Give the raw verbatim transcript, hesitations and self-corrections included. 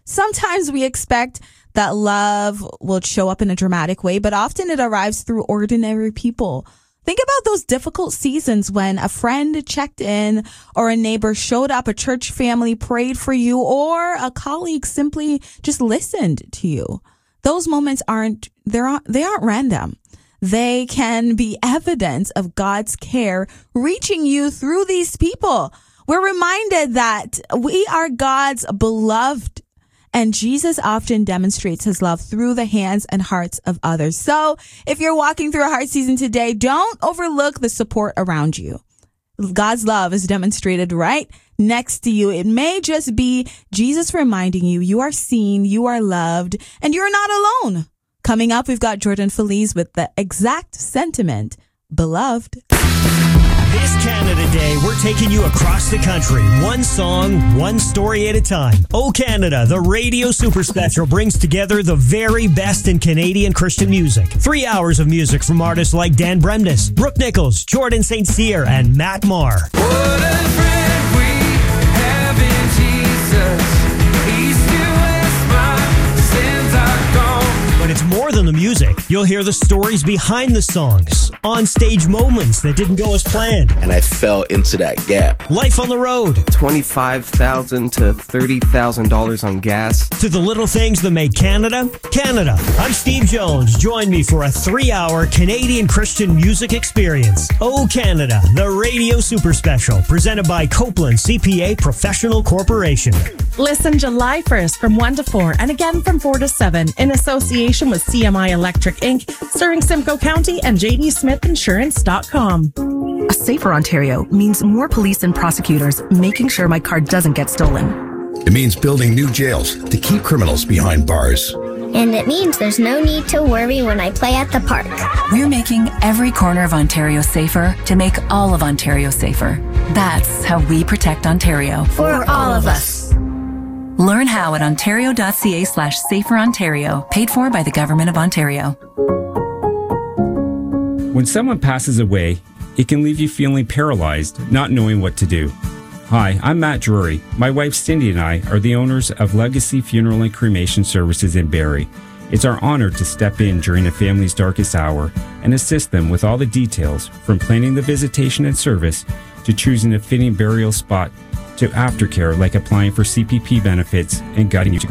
Sometimes we expect that love will show up in a dramatic way, but often it arrives through ordinary people. Think about those difficult seasons when a friend checked in, or a neighbor showed up, a church family prayed for you, or a colleague simply just listened to you. Those moments aren't, they're, they aren't random. They can be evidence of God's care reaching you through these people. We're reminded that we are God's beloved, and Jesus often demonstrates his love through the hands and hearts of others. So if you're walking through a hard season today, don't overlook the support around you. God's love is demonstrated right next to you. It may just be Jesus reminding you you are seen, you are loved, and you're not alone. Coming up, we've got Jordan Feliz with the exact sentiment, beloved. This Canada Day, we're taking you across the country, one song, one story at a time. Oh Canada, the Radio Super Special brings together the very best in Canadian Christian music. Three hours of music from artists like Dan Bremnes, Brooke Nichols, Jordan Saint Cyr, and Matt Maher. What a friend we have in Jesus. East to west, my sins are gone. But it's more than the music. You'll hear the stories behind the songs, on-stage moments that didn't go as planned. And I fell into that gap. Life on the road. twenty-five thousand dollars to thirty thousand dollars on gas. To the little things that make Canada, Canada. I'm Steve Jones. Join me for a three-hour Canadian Christian music experience. Oh Canada, the Radio Super Special, presented by Copeland C P A Professional Corporation. Listen July first from one to four and again from four to seven in association with C M I Electric Incorporated, serving Simcoe County, and J D Smith Insurance dot com. A safer Ontario means more police and prosecutors making sure my car doesn't get stolen. It means building new jails to keep criminals behind bars. And it means there's no need to worry when I play at the park. We're making every corner of Ontario safer to make all of Ontario safer. That's how we protect Ontario. For all of us. Learn how at ontario.ca slash safer Ontario, paid for by the Government of Ontario. When someone passes away, it can leave you feeling paralyzed, not knowing what to do. Hi, I'm Matt Drury. My wife Cindy and I are the owners of Legacy Funeral and Cremation Services in Barrie. It's our honor to step in during a family's darkest hour and assist them with all the details, from planning the visitation and service to choosing a fitting burial spot to aftercare like applying for C P P benefits and guiding you to